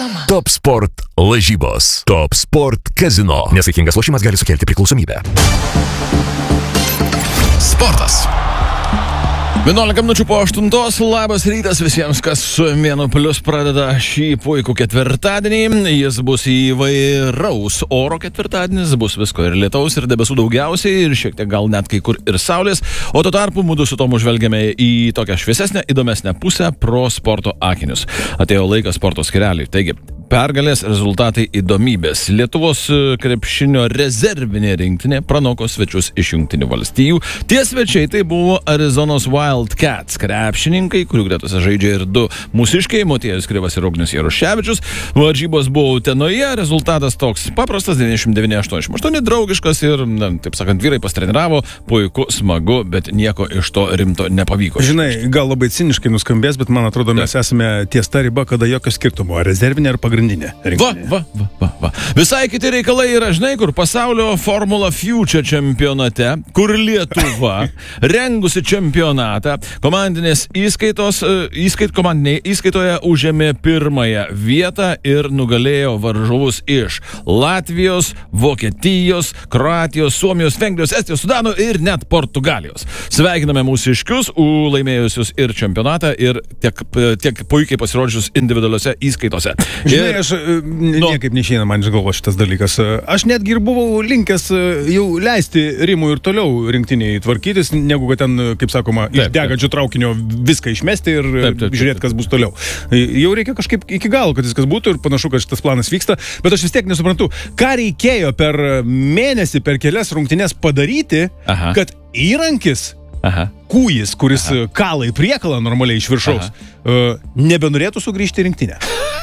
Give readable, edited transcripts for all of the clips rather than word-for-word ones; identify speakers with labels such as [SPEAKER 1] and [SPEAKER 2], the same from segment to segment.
[SPEAKER 1] Reklama.
[SPEAKER 2] Top Sport lažybos. Top Sport kazino. Nesaikingas lošimas gali sukelti priklausomybę.
[SPEAKER 3] Sportas. 11 minučių po 8. Labas rytas visiems, kas su Mėnų Plius pradeda šį puikų ketvirtadienį. Jis bus įvairaus oro ketvirtadienis, bus visko ir lietaus, ir debesų daugiausiai, ir šiek tiek gal net kai kur ir saulės. O tuo tarpu mudu su Tomu žvelgiame į tokią šviesesnę, įdomesnę pusę pro sporto akinius. Atėjo laikas sporto skireliui. Taigi, pergalės, rezultatai, įdomybės. Lietuvos krepšinio rezervinė rinktinė pranoko svečius iš Jungtinių valstijų. Tie svečiai tai buvo Arizonos Wildcats krepšininkai, kurių gretose žaidžia ir du mūsiškiai, Motiejus Krivas ir Ugnius Jaruševičius. Varžybos buvo Utenoje, rezultatas toks paprastas, 99-88, draugiškas ir, taip sakant, vyrai pastreniravo, puiku, smagu, bet nieko iš to rimto nepavyko.
[SPEAKER 4] Žinai, gal labai ciniškai nuskambės, bet man atrodo, mes esame ties ta riba, kada jokio skirtumo, rezervinė ar pagrindinė rinktinė.
[SPEAKER 3] Va. Visai kiti reikalai yra, žinai, kur pasaulio Formula Future čempionate, kur Lietuva rengusi čempionatą, komandinės komandinėje įskaitoje užėmė pirmąją vietą ir nugalėjo varžovus iš Latvijos, Vokietijos, Kroatijos, Suomijos, Vengrijos, Estijos, Sudano ir net Portugalijos. Sveikiname mūsiškius, laimėjusius ir čempionatą, ir tiek puikiai pasirodžiusius individualiuose įskaitose.
[SPEAKER 4] Žinai, aš niekaip neišeina man iš galvos šitas dalykas. Aš netgi ir buvau linkęs jau leisti Rimui ir toliau rinktiniai tvarkytis, negu kad ten, kaip sakoma, iš degančio traukinio viską išmesti ir žiūrėti, kas bus toliau. Jau reikia kažkaip iki galo, kad viskas būtų, ir panašu, kad šitas planas vyksta, bet aš vis tiek nesuprantu, ką reikėjo per mėnesį, per kelias rungtynes padaryti, kad įrankis, kūjis, kuris kala į priekalą normaliai iš viršaus, nebenorėtų sugrįžti į rinktinę.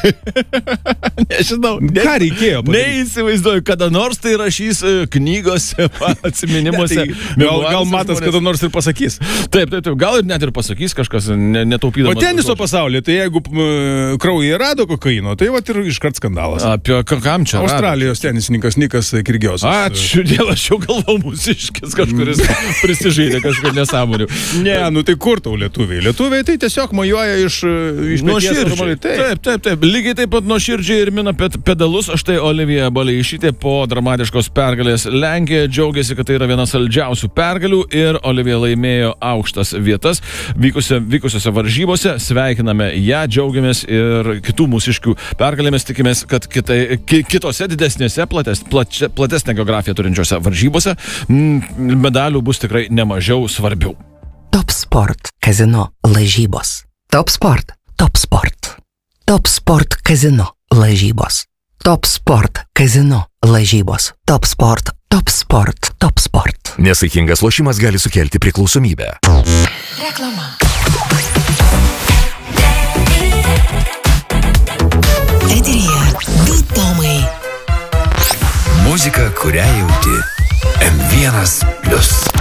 [SPEAKER 3] Nežinau.
[SPEAKER 4] Ką reikėjo padaryti?
[SPEAKER 3] Neįsivaizduoju, kada nors tai rašys knygose, atsiminimuose.
[SPEAKER 4] Gal Matas kada nors ir pasakys.
[SPEAKER 3] Taip. Gal ir net ir pasakys kažkas netaupydamas.
[SPEAKER 4] O teniso pasaulyje, tai jeigu kraujyje rado kokaino, tai vat ir iškart skandalas.
[SPEAKER 3] Apie kam čia?
[SPEAKER 4] Australijos tenisininkas Nikas Kyrgiosas.
[SPEAKER 3] Ačiū Dievui, aš jau galvau mūsiškis kažkuris prisižaidė kažkur nesąmonių.
[SPEAKER 4] Ne, tai kur tau lietuviai? Lietuviai tai tiesiog mojuoja iš
[SPEAKER 3] nuoširdžiai. Taip. Lygiai taip pat nuoširdžiai ir mina pedalus. Štai Olivija Baleišytė po dramatiškos pergalės Lenkija džiaugiasi, kad tai yra viena saldžiausių pergalių, ir Olivija laimėjo aukštas vietas vykusiose varžybose. Sveikiname ją, džiaugiamės ir kitų mūsiškių pergalėmis. Tikimės, kad kitose didesnėse, platesnė geografija turinčiose varžybose medalių bus tikrai nemažiau svarbių.
[SPEAKER 1] Top Sport kazino lažybos. Top Sport kazino lažybos. Top Sport kazino lažybos. Top Sport.
[SPEAKER 2] Nesaikingas lošimas gali sukelti priklausomybę.
[SPEAKER 1] Reklama. Eteryje du Tomai.
[SPEAKER 5] Muzika, kurią jauti. M1+.